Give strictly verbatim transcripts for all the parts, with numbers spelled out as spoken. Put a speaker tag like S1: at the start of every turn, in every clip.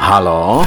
S1: Halo?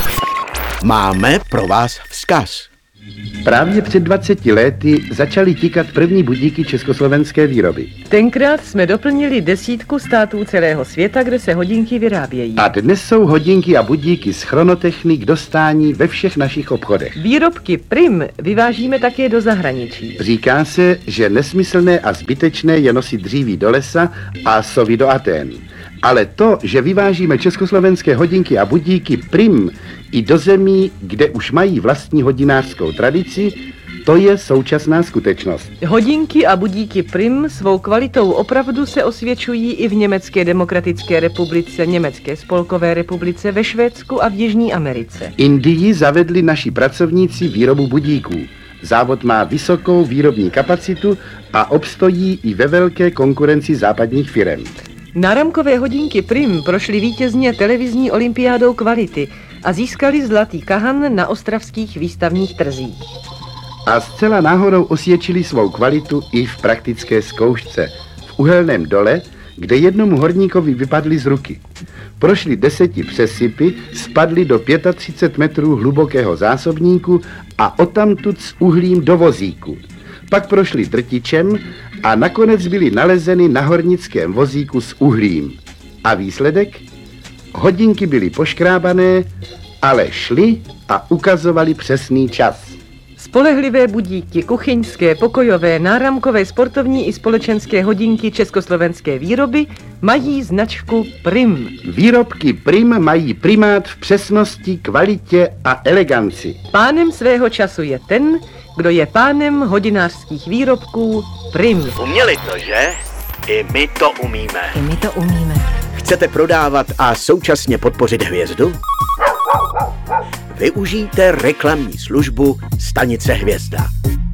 S1: Máme pro vás vzkaz.
S2: Právě před dvaceti lety začaly tikat první budíky československé výroby.
S3: Tenkrát jsme doplnili desítku států celého světa, kde se hodinky vyrábějí.
S2: A dnes jsou hodinky a budíky z Chronotechny k dostání ve všech našich obchodech.
S3: Výrobky Prim vyvážíme také do zahraničí.
S2: Říká se, že nesmyslné a zbytečné je nosit dříví do lesa a sovy do Atén. Ale to, že vyvážíme československé hodinky a budíky Prim i do zemí, kde už mají vlastní hodinářskou tradici, to je současná skutečnost.
S3: Hodinky a budíky Prim svou kvalitou opravdu se osvědčují i v Německé demokratické republice, Německé spolkové republice, ve Švédsku a v Jižní Americe.
S2: Indii zavedli naši pracovníci výrobu budíků. Závod má vysokou výrobní kapacitu a obstojí i ve velké konkurenci západních firem.
S3: Náramkové hodinky Prim prošly vítězně televizní olympiádou kvality a získali zlatý kahan na ostravských výstavních trzích.
S2: A zcela náhodou osvědčili svou kvalitu i v praktické zkoušce. V uhelném dole, kde jednomu horníkovi vypadly z ruky. Prošli deseti přesypy, spadli do třicet pět metrů hlubokého zásobníku a odtamtud s uhlím do vozíku. Pak prošli drtičem a nakonec byli nalezeny na hornickém vozíku s uhlím. A výsledek? Hodinky byly poškrábané, ale šly a ukazovali přesný čas.
S3: Spolehlivé budíky, kuchyňské, pokojové, náramkové, sportovní i společenské hodinky československé výroby mají značku Prim.
S2: Výrobky Prim mají primát v přesnosti, kvalitě a eleganci.
S3: Pánem svého času je ten, kdo je pánem hodinářských výrobků Prim.
S1: Uměli to, že? I my to umíme.
S4: I my to umíme.
S1: Chcete prodávat a současně podpořit hvězdu? Využijte reklamní službu Stanice Hvězda.